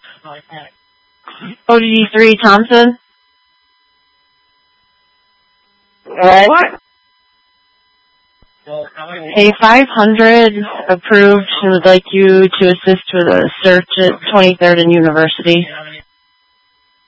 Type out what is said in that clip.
OD3 Thompson? What? A 500 approved and would like you to assist with a search at 23rd and University.